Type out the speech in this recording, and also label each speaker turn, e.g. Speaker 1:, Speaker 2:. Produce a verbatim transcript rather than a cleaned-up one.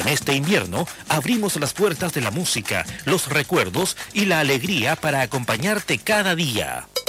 Speaker 1: este invierno, abrimos las puertas de la música, los recuerdos y la alegría para acompañarte cada día.